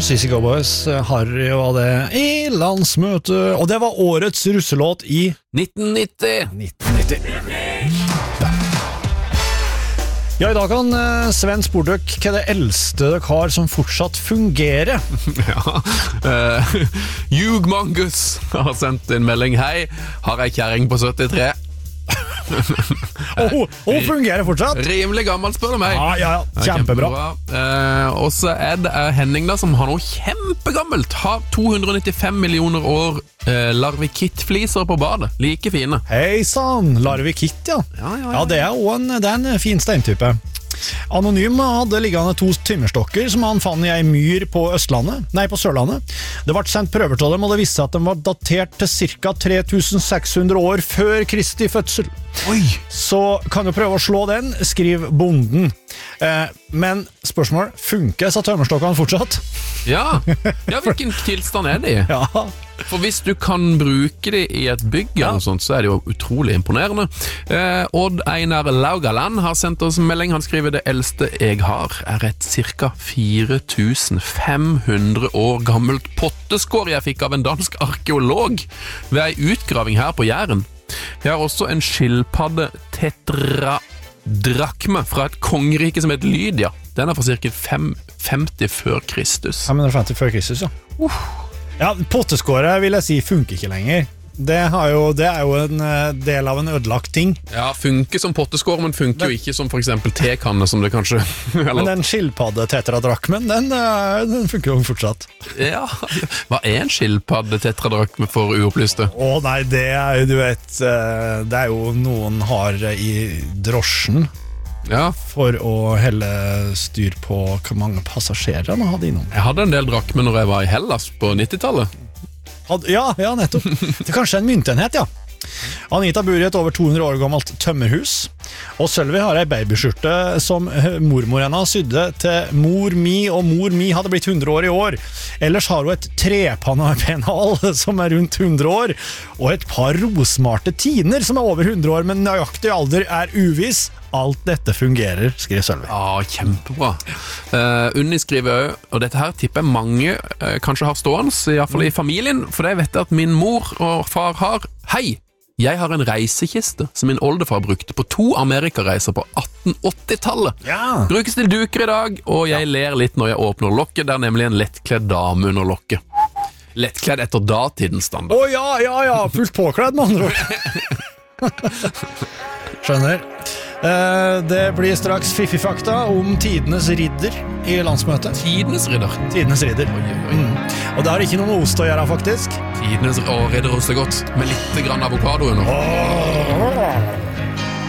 CC Cowboys, Harry var det i landsmøte, og det var årets russelåt i 1990. Ja, i dag kan Sven spurt dere hva det eldste dere har som fortsatt fungerer. Ja, Jugmangus har sendt en melding. Hei, har jeg kjæring på 73? Og fungerer fortsatt. Rimelig gammel, spør du meg. Ja, kjempebra. Og så det Henning da, som har noe kjempegammelt. Har 295 millioner år larvikittfliser på badet. Like fine. Hei sann, larvikitt, ja. Ja, det er en fin steintype. Anonym hadde liggende 2 tymmerstokker som han fann i ei myr på Sørlandet. Det ble sendt prøver til dem, og det viste seg at de var datert til ca. 3600 år før Kristi fødsel. Oi! Så kan du prøve å slå den, skriv bonden. Men spørsmål, funker disse tømmerstokkene fortsatt? Ja, hvilken tilstand de i? Ja. For hvis du kan bruke det i et bygg eller noe sånt, så det jo utrolig imponerende. Odd Einar Laugaland har sendt oss en melding. Han skriver: det eldste jeg har et ca. 4500 år gammelt potteskår jeg fikk av en dansk arkeolog ved ei utgraving her på Jæren. Jeg har også en skilpadde tetradrakme fra et kongerike som heter Lydia. Den fra ca. 550 før Kristus. 550 før Kristus, ja. Ja, potteskåret vil jeg si funker ikke lenger. Det er jo en del av en ødelagt ting. Ja, funker som potteskår, men funker jo ikke som for eksempel tekanne, som det kanskje... Men den skilpadde-tetradrakmen, den funker jo fortsatt. Ja, hva en skilpadde-tetradrakme for uopplyste? Nei, det jo, du vet, det jo noen har i drosjen. Ja. For å helle styr på hvor mange passasjerer man hadde innom. Jeg hadde en del drakmer når jeg var i Hellas på 90-tallet. Ja, nettopp. Det kanskje en myntenhet, ja. Anita bor i et over 200 år gammelt tømmerhus, og Sølvi har ei babyskjorte som mormor henne sydde til mor mi, og mor mi hadde blitt 100 år i år. Ellers har hun et trepannepennal som rundt 100 år, og et par rosmarte tiner som over 100 år, men nøyaktig alder uviss. Alt dette fungerer, skriver Sølvi. Ja, kjempebra. Unni skriver også, og dette her tipper jeg mange kanskje har stående, i hvert fall i familien, for det vet jeg at min mor og far har. Hei! Jeg har en reisekiste som min oldefar brukte på 2 amerikareiser på 1880-tallet. Ja. Brukes til duker i dag, og jeg ler litt når jeg åpner lokket. Det nemlig en lettkledd dame under lokket. Lettkledd etter datidens standard. Ja, fullt påkledd med andre ord. Skjønner. Det blir straks fiffifakta om tidenes ridder i landsmøtet. Tidenes ridder? Tidenes ridder. Og det har ikke noe med ost å gjøre, faktisk. Tidenes ridder også godt, med litt grann avokado under.